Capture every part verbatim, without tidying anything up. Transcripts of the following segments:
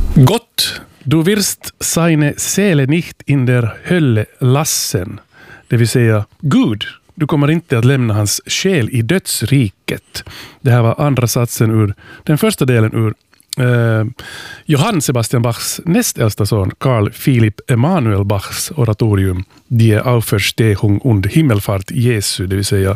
Gott, du wirst seine Seele nicht in der Hölle lassen. Det vill säga, Gud, du kommer inte att lämna hans själ i dödsriket. Det här var andra satsen ur den första delen ur eh, Johann Sebastian Bachs näst äldsta son, Carl Philipp Emanuel Bachs oratorium Die Auferstehung und Himmelfahrt Jesu, det vill säga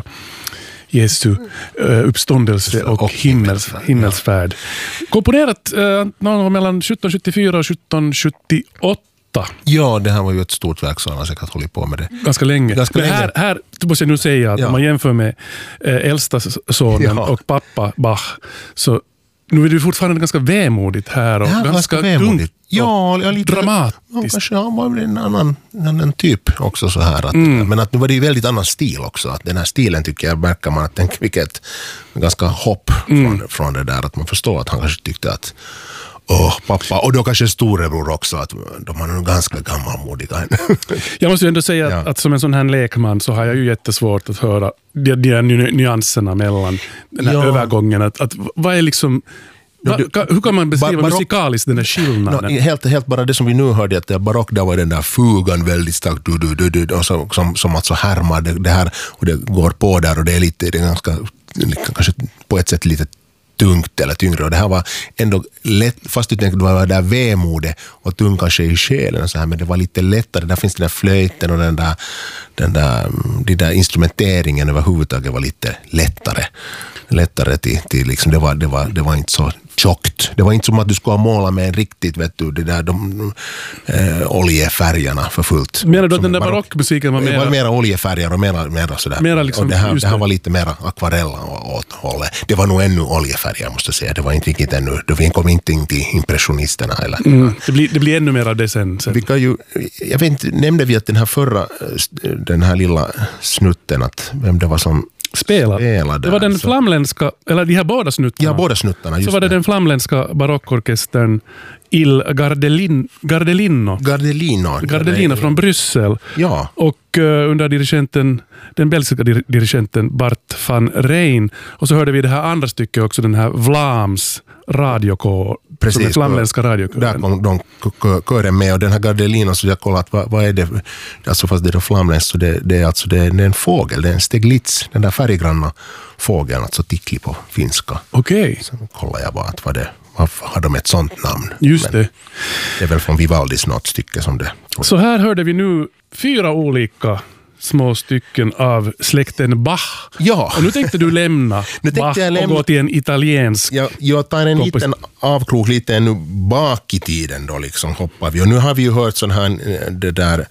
Jesu uh, uppståndelse och, och himmels, himmelsfärd. Komponerat uh, någon mellan sjutton sjuttiofyra och sjutton sjuttioåtta. Ja, det här var ju ett stort verk så han har säkert hållit på med det. Ganska länge. Ganska Men länge. här, här måste jag nu säga att ja. om man jämför med äh, äldsta sonen ja. och pappa Bach, så nu är det fortfarande ganska vemodigt här och ganska, ganska vemodigt. Ja, ja, lite dramatiskt. Ja, kanske ja, var en annan, en annan typ också så här. Att, Mm. Men att nu var det ju väldigt annan stil också. Att den här stilen tycker jag märker man att den vilket ganska hopp mm. från, från det där. Att man förstår att han kanske tyckte att åh, pappa, och då kanske storebror också, att de är nog ganska gammalmodiga. Jag måste ju ändå säga ja. att, att som en sån här lekman så har jag ju jättesvårt att höra de, de ny, nyanserna mellan den här ja. övergången. Att, att, vad är liksom... Va, ka, hur kan man beskriva Barock, musikaliskt den här skillnaden? No, helt, helt bara det som vi nu hörde, att barock, där var den där fugan väldigt starkt, du, du, du, du, och så, som, som alltså härmar det, det här, och det går på där, och det är lite, det är ganska, kanske på ett sätt lite tungt eller tyngre, och det här var ändå lätt, fast du tänkte det var där vemode och tung kanske i själen och så här, men det var lite lättare, där finns den där flöjten och den där, den där, den där instrumenteringen överhuvudtaget var lite lättare lättare till, till liksom, det var, det var, det var inte så tjockt. Det var inte som att du skulle måla med en riktigt, vet du, det där de äh, oljefärgerna för fullt. Menar du att den där barockmusiken var mera... Det var mera oljefärger och mera, mera sådär. Mera liksom, och det här, det. det här var lite mera akvarella åt hållet. Det var nog ännu oljefärger, måste jag säga. Det var inte riktigt ännu. Det kom inte in till impressionisterna. Eller. Mm, det, blir, det blir ännu mer av det sen. sen. Vi kan ju, jag vet inte, nämnde vi att den här förra, den här lilla snutten, att vem det var som Spela. Spela det var den så. flamländska, eller de här båda snuttarna. Ja, båda snuttarna. Just så var det, det den flamländska barockorkestern Il Gardelin, Gardelino. Gardelino. Gardelino från Bryssel. Ja. Och uh, under dirigenten, den belgiska dir- dirigenten Bart van Rijn. Och så hörde vi det här andra stycket också, den här Vlaams radiokår. Precis. Som är flamländska radiokören. Där kom de kören med, och den här Gardelino, så jag kollat vad, vad är det, alltså fast det är flamländskt, så det, det är alltså det är, det är en fågel, det är en steglitz, den där färggranna fågeln, alltså tickli på finska. Okej. Okay. Så kollar jag bara att vad det, varför har de ett sånt namn? Just Men det. Det är väl från Vivaldis något stycke som det. Så här hörde vi nu fyra olika små stycken av släkten Bach. Ja. Och nu tänkte du lämna nu Bach jag lämna... och gå till en italiensk. Jag, jag tar en kompos- liten avkrok lite ännu bak i tiden då liksom hoppar vi. Och nu har vi ju hört sån här det där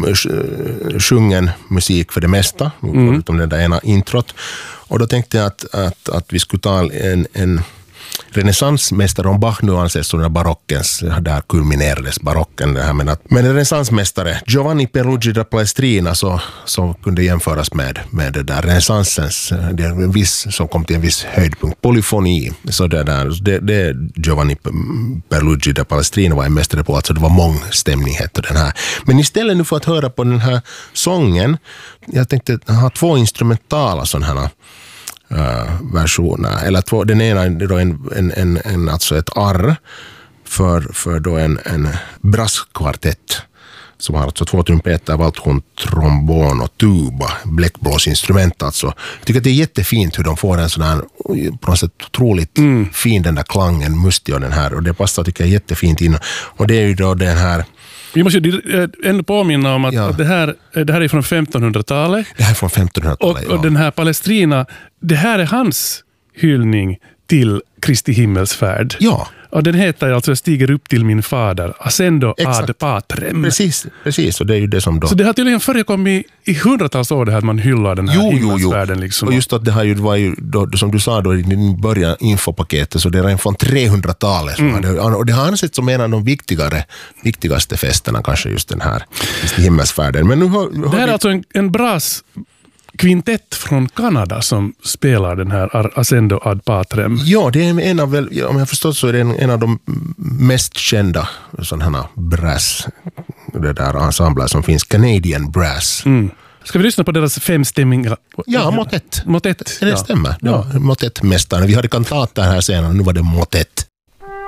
sjungen musik för det mesta, mm. utom den där ena introt. Och då tänkte jag att, att, att vi skulle ta en, en renässansmästare, om Bach nu anses som den barockens, där kulminerades barocken det här, men, att, men en renässansmästare Giovanni Peruggi da Palestrina så, så kunde jämföras med, med det där renässansens, det är en viss, som kom till en viss höjdpunkt, polyfoni, så det där, det, det Giovanni Peruggi da Palestrina var en mästare på, alltså det var mångstämmighet och den här. Men istället nu för att höra på den här sången, jag tänkte ha två instrumentala sådana här Uh, versioner, eller två, den ena är då en, en, en, en, alltså ett arr för, för då en, en brasskvartett som har alltså två trumpeter, valthorn, trombon och tuba, bläckblåsinstrument alltså. Jag tycker att det är jättefint hur de får en sån här, på något sätt otroligt mm. fin den där klangen, mustig och den här, och det passar tycker jag jättefint in, och det är ju då den här. Vi måste ju ändå påminna om att, ja. att det, här, det här är från femtonhundratalet. Det här är från femtonhundratalet, och, och ja. den här Palestrina, det här är hans hyllning till Kristi himmelsfärd. Ja. Och den heter alltså Jag stiger upp till min fader, Ascendo Exakt. ad patrem. Precis, precis, och det är ju det som då. Så det har tydligen förekommit i hundratals år det här att man hyllar den här jo, himmelsfärden. Jo, jo. Liksom. Och just att det här ju var ju, då, som du sa då i början infopaketet, så det är redan från trehundratalet. Mm. Det, och det har ansett som en av de viktigare, viktigaste festerna, kanske just den här just himmelsfärden. Men nu har, har det här vi... är alltså en, en brass kvintett från Kanada som spelar den här Ascendo ad patrem. Ja, det är en av, väl, om jag förstått så är det en, en av de mest kända sådana här brass, det där ensembler som finns, Canadian Brass. Mm. Ska vi lyssna på deras femstämmiga? Ja, motett. Motett. Det ja. stämmer. Ja. Ja, motettmästaren. Vi hade kantater här senare, nu var det motett.